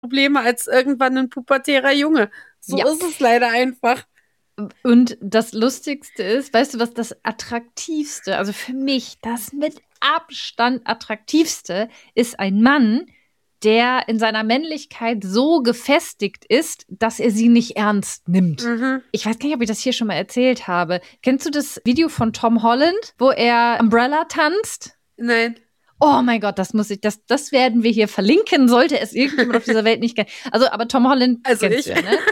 Probleme als irgendwann ein pubertärer Junge. So Ja. ist es leider einfach. Und das Lustigste ist, weißt du, was das Attraktivste, also für mich das mit Abstand Attraktivste, ist ein Mann, der in seiner Männlichkeit so gefestigt ist, dass er sie nicht ernst nimmt. Mhm. Ich weiß gar nicht, ob ich das hier schon mal erzählt habe. Kennst du das Video von Tom Holland, wo er Umbrella tanzt? Nein. Oh mein Gott, das werden wir hier verlinken, sollte es irgendjemand auf dieser Welt nicht kennen. Also, aber Tom Holland Also kennst ich. du ja, ne?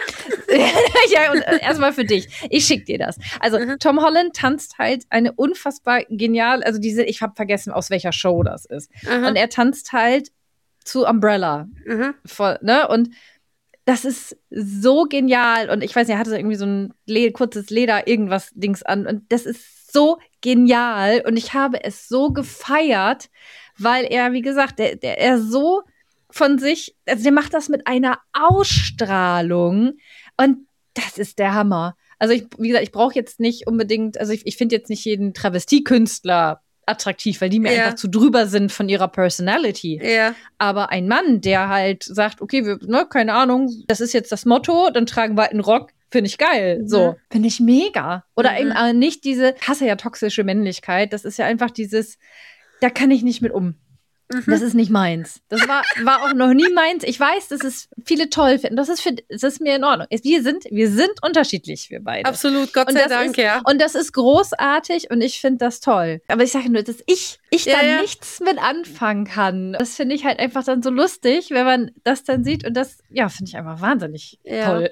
Ja, und erstmal für dich. Ich schick dir das. Also, Tom Holland tanzt halt eine unfassbar genial, also ich habe vergessen, aus welcher Show das ist. Und er tanzt halt zu Umbrella. Voll, ne? Und das ist so genial. Und ich weiß nicht, er hatte irgendwie so ein kurzes Leder-Irgendwas-Dings an. Und das ist so genial. Und ich habe es so gefeiert, weil er, wie gesagt, er so von sich, also der macht das mit einer Ausstrahlung. Und das ist der Hammer. Also wie gesagt, ich brauche jetzt nicht unbedingt, also ich finde jetzt nicht jeden Travestiekünstler attraktiv, weil die mir einfach zu drüber sind von ihrer Personality. Ja. Aber ein Mann, der halt sagt, okay, keine Ahnung, das ist jetzt das Motto, dann tragen wir halt einen Rock, finde ich geil. So, finde ich mega. Oder eben nicht diese, ich hasse ja toxische Männlichkeit, das ist ja einfach dieses, da kann ich nicht mit um. Das ist nicht meins. Das war auch noch nie meins. Ich weiß, dass es viele toll finden. Das ist mir in Ordnung. Wir sind unterschiedlich, wir beide. Absolut, Gott sei Dank, ja. Und das ist großartig und ich finde das toll. Aber ich sage nur, dass ich da nichts mit anfangen kann. Das finde ich halt einfach dann so lustig, wenn man das dann sieht. Und das, ja, finde ich einfach wahnsinnig toll.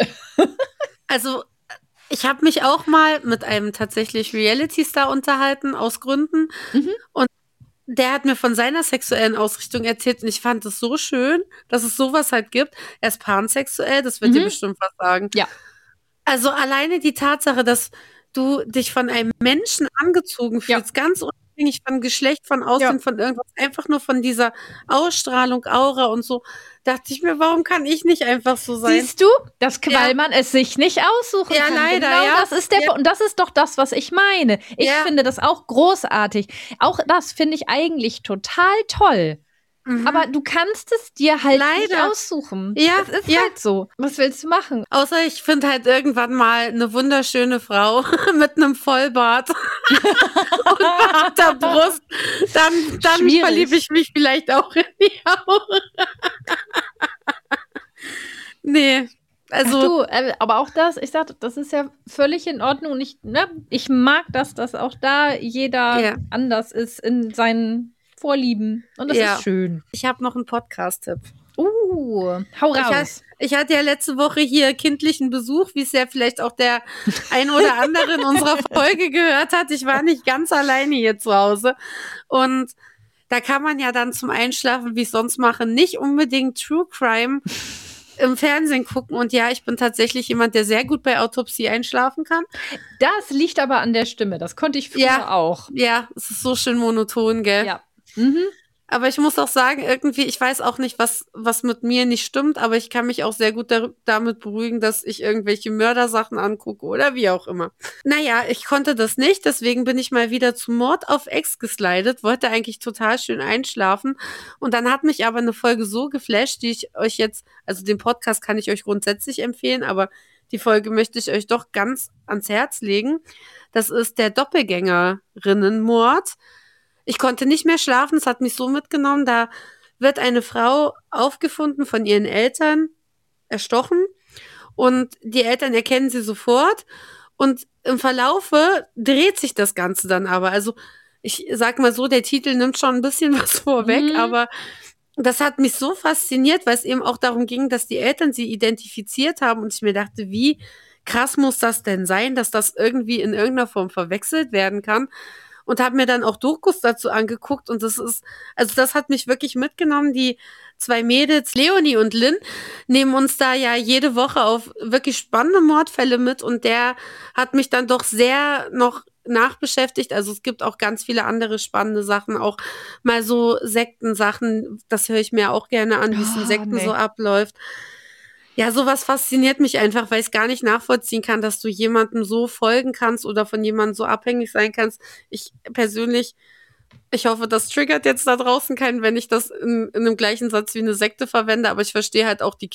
Also, ich habe mich auch mal mit einem tatsächlich Reality-Star unterhalten, aus Gründen. Und der hat mir von seiner sexuellen Ausrichtung erzählt und ich fand es so schön, dass es sowas halt gibt. Er ist pansexuell, das wird dir bestimmt was sagen. Ja. Also alleine die Tatsache, dass du dich von einem Menschen angezogen fühlst, ganz unabhängig von Geschlecht, von Aussehen, von irgendwas, einfach nur von dieser Ausstrahlung, Aura und so, dachte ich mir, warum kann ich nicht einfach so sein? Siehst du, weil man es sich nicht aussuchen kann. Leider, genau, das ist und das ist doch das, was ich meine. Ich finde das auch großartig. Auch das finde ich eigentlich total toll. Aber du kannst es dir halt nicht aussuchen. Ja, das ist halt so. Was willst du machen? Außer ich finde halt irgendwann mal eine wunderschöne Frau mit einem Vollbart und behaarter Brust. Dann verliebe ich mich vielleicht auch in die Aura. Nee. Also, aber auch das, ich sag, das ist ja völlig in Ordnung. Und ich mag das, dass auch da jeder anders ist in seinen Vorlieben. Und das ist schön. Ich habe noch einen Podcast-Tipp. Hau raus. Ich hatte ja letzte Woche hier kindlichen Besuch, wie es ja vielleicht auch der ein oder andere in unserer Folge gehört hat. Ich war nicht ganz alleine hier zu Hause. Und da kann man ja dann zum Einschlafen, wie ich sonst mache, nicht unbedingt True Crime im Fernsehen gucken. Und ja, ich bin tatsächlich jemand, der sehr gut bei Autopsie einschlafen kann. Das liegt aber an der Stimme. Das konnte ich früher auch. Ja, es ist so schön monoton, gell? Ja. Aber ich muss auch sagen, irgendwie, ich weiß auch nicht, was mit mir nicht stimmt, aber ich kann mich auch sehr gut damit beruhigen, dass ich irgendwelche Mördersachen angucke oder wie auch immer. Naja, ich konnte das nicht, deswegen bin ich mal wieder zu Mord auf Ex geslidet, wollte eigentlich total schön einschlafen und dann hat mich aber eine Folge so geflasht, die ich euch jetzt, also den Podcast kann ich euch grundsätzlich empfehlen, aber die Folge möchte ich euch doch ganz ans Herz legen. Das ist der Doppelgängerinnenmord. Ich konnte nicht mehr schlafen, es hat mich so mitgenommen. Da wird eine Frau aufgefunden von ihren Eltern, erstochen. Und die Eltern erkennen sie sofort. Und im Verlaufe dreht sich das Ganze dann aber. Also ich sag mal so, der Titel nimmt schon ein bisschen was vorweg, aber das hat mich so fasziniert, weil es eben auch darum ging, dass die Eltern sie identifiziert haben. Und ich mir dachte, wie krass muss das denn sein, dass das irgendwie in irgendeiner Form verwechselt werden kann. Und habe mir dann auch Dokus dazu angeguckt und das hat mich wirklich mitgenommen. Die zwei Mädels, Leonie und Lynn, nehmen uns da ja jede Woche auf wirklich spannende Mordfälle mit und der hat mich dann doch sehr noch nachbeschäftigt. Also es gibt auch ganz viele andere spannende Sachen, auch mal so Sektensachen, das höre ich mir auch gerne an, wie es in Sekten so abläuft. Ja, sowas fasziniert mich einfach, weil ich es gar nicht nachvollziehen kann, dass du jemandem so folgen kannst oder von jemandem so abhängig sein kannst. Ich persönlich Ich hoffe, das triggert jetzt da draußen keinen, wenn ich das in einem gleichen Satz wie eine Sekte verwende, aber ich verstehe halt auch die